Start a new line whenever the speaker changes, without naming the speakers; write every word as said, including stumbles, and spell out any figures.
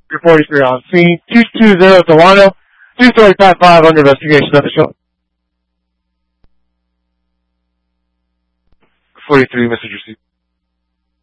You're forty-three on scene. two two zero Delano. Two-story Pat five under investigation at the show.
forty-three, Mister Juicy.